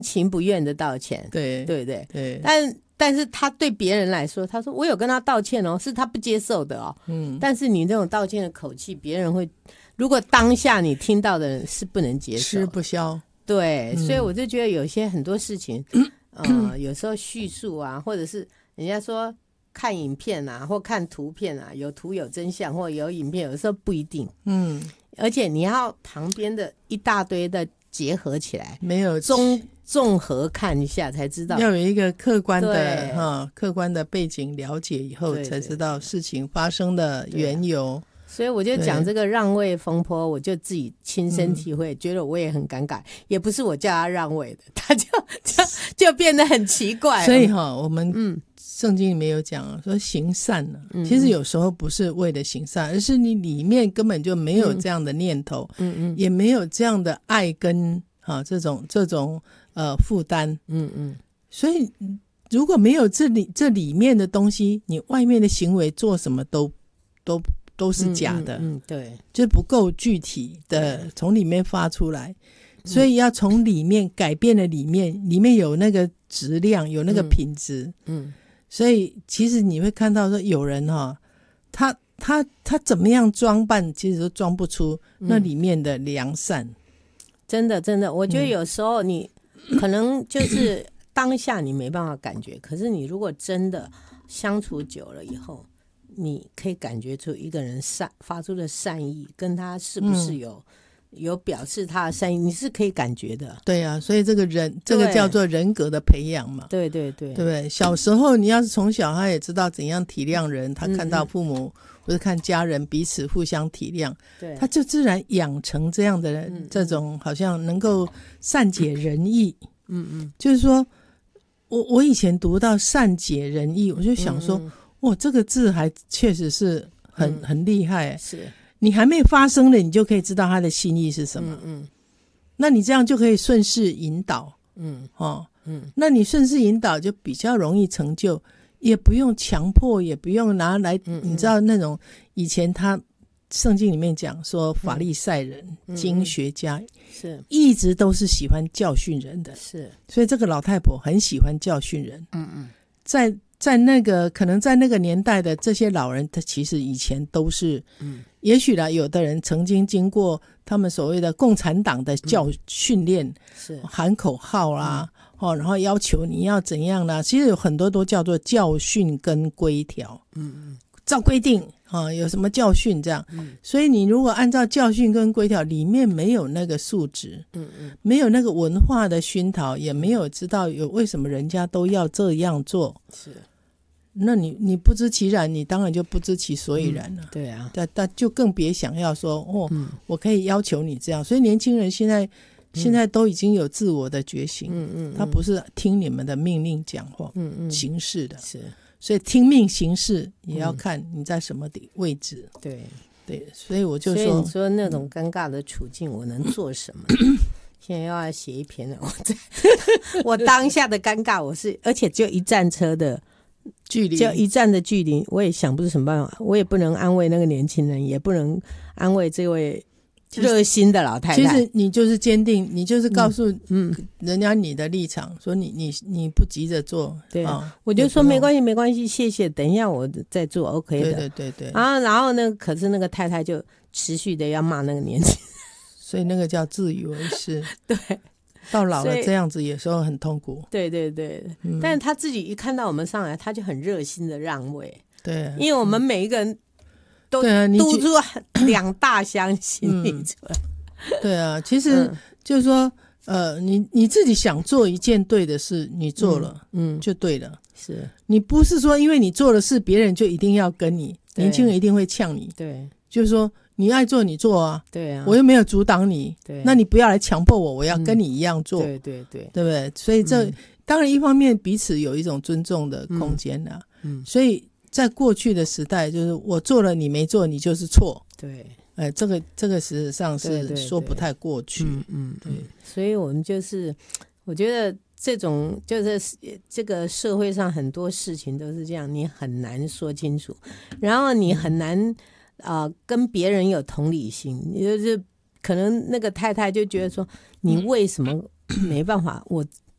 情不愿的道歉， 对对不对？ 对， 但是他对别人来说，他说我有跟他道歉哦，是他不接受的哦。但是你那种道歉的口气，别人会，如果当下你听到的人是不能接受， 吃不消。 对，所以我就觉得有些很多事情，有时候叙述啊，或者是人家说看影片啊，或看图片啊，有图有真相，或有影片，有时候不一定。而且你要旁边的一大堆的结合起来， 没有综合看一下才知道， 要有一个客观的客观的背景了解以后，才知道事情发生的缘由。 所以我就讲这个让位风波，我就自己亲身体会，觉得我也很尴尬，也不是我叫他让位的，他就变得很奇怪。 所以我们圣经里面有讲说行善呢，其实有时候不是为了行善，而是你里面根本就没有这样的念头，也没有这样的爱跟这种负担，所以如果没有这里面的东西，你外面的行为做什么都是假的， 对， 就不够具体的从里面发出来，所以要从里面改变了里面有那个质量，有那个品质，所以其实你会看到说有人他怎么样装扮，其实都装不出那里面的良善。 真的，我觉得有时候你可能就是当下你没办法感觉，可是你如果真的相处久了以后，你可以感觉出一个人发出的善意，跟他是不是有表示他的善意，你是可以感觉的。 对啊，所以这个叫做人格的培养嘛。 对， 对不对？小时候你要是从小他也知道怎样体谅人，他看到父母或者看家人彼此互相体谅，他就自然养成这样的人，这种好像能够善解人意。就是说我以前读到善解人意，我就想说这个字还确实是很厉害。是你还没发生的，你就可以知道他的心意是什么。那你这样就可以顺势引导。那你顺势引导就比较容易成就，也不用强迫，也不用拿来你知道那种以前他圣经里面讲说法利赛人、经学家是一直都是喜欢教训人的，是，所以这个老太婆很喜欢教训人。在那个可能在那个年代的这些老人，他其实以前都是也许啦，有的人曾经经过他们所谓的共产党的训练，是喊口号啦，然后要求你要怎样啦，其实有很多都叫做教训跟规条，照规定有什么教训这样，所以你如果按照教训跟规条，里面没有那个素质，没有那个文化的熏陶，也没有知道有为什么人家都要这样做，是。那你不知其然，你当然就不知其所以然了。对啊，但就更别想要说我可以要求你这样。所以年轻人现在都已经有自我的觉醒，他不是听你们的命令讲话，行事的。是，所以听命行事也要看你在什么位置。对，所以我就说，所以你说那种尴尬的处境，我能做什么？现在又要写一篇了。我当下的尴尬，而且只有一站车的距离，就一站的距离，我也想不出什么办法，我也不能安慰那个年轻人，也不能安慰这位热心的老太太。 其实你就是坚定，你就是告诉人家你的立场，说你不急着做。对， 我就说没关系，谢谢，等一下我再做 OK 的。对。然后呢，可是那个太太就持续的要骂那个年轻人， 所以那个叫自以为是。对。到老了这样子有时候很痛苦。对， 但是他自己一看到我们上来，他就很热心的让位。 对， 因为我们每一个人都嘟出2大箱行李出来。 对啊，其实就是说你自己想做一件对的事，你做了就对了。是，你不是说因为你做的事别人就一定要跟你，年轻人一定会呛你。对，就是说你爱做你做啊，对啊，我又没有阻挡你，对，那你不要来强迫我要跟你一样做，对不对？所以这当然一方面彼此有一种尊重的空间啦，所以在过去的时代，就是我做了你没做，你就是错，对，这个事实上是说不太过去，对， 所以我们就是我觉得这种就是这个社会上很多事情都是这样，你很难说清楚，然后你很难跟别人有同理心，就是可能那个太太就觉得说你为什么没办法